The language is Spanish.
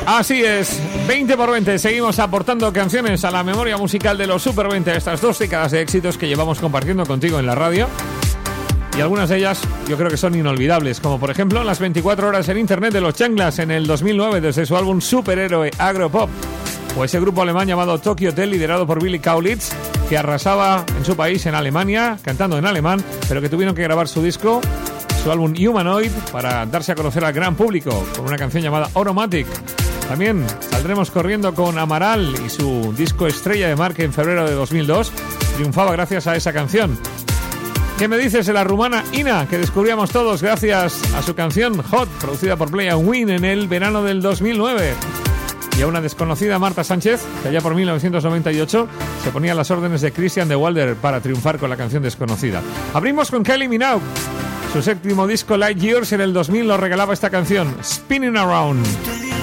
Así es, 20 por 20, seguimos aportando canciones a la memoria musical de los Super 20, estas 2 décadas de éxitos que llevamos compartiendo contigo en la radio. Y algunas de ellas yo creo que son inolvidables, como por ejemplo las 24 horas en internet de los Chanclas en el 2009 desde su álbum Superhéroe Agropop, o ese grupo alemán llamado Tokyo Hotel liderado por Billy Kaulitz, que arrasaba en su país, en Alemania, cantando en alemán, pero que tuvieron que grabar su disco, su álbum Humanoid, para darse a conocer al gran público con una canción llamada Automatic. También saldremos corriendo con Amaral y su disco Estrella de Mar, que en febrero de 2002 triunfaba gracias a esa canción. ¿Qué me dices de la rumana Ina, que descubríamos todos gracias a su canción Hot, producida por Play and Win en el verano del 2009? Y a una desconocida Marta Sánchez, que allá por 1998 se ponía a las órdenes de Christian de Walder para triunfar con la canción desconocida. Abrimos con Kylie Minogue. Su séptimo disco Light Years en el 2000 nos regalaba esta canción, Spinning Around.